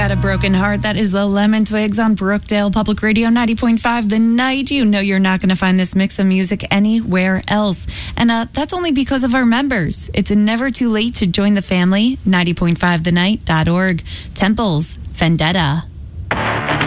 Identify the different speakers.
Speaker 1: Got a Broken Heart. That is the Lemon Twigs on Brookdale Public Radio 90.5 The Night. You know you're not going to find this mix of music anywhere else. And that's only because of our members. It's never too late to join the family. 90.5thenight.org. Temples, Vendetta.